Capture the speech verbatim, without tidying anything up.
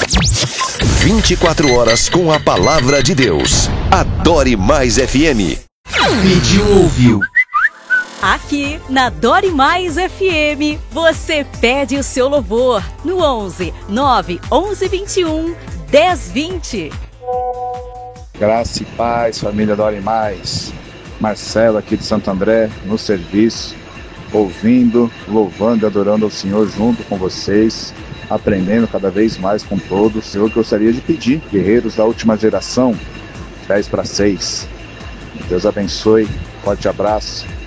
vinte e quatro horas com a palavra de Deus. Adore Mais F M. Pediu, ouviu. Aqui na Adore Mais F M, você pede o seu louvor no onze, nove, onze, vinte e um, dez, vinte. Graça e paz, família Adore Mais. Marcelo aqui de Santo André, no serviço, ouvindo, louvando e adorando ao Senhor junto com vocês, aprendendo cada vez mais com todos. Eu gostaria de pedir, guerreiros da última geração, dez para seis. Deus abençoe, forte abraço.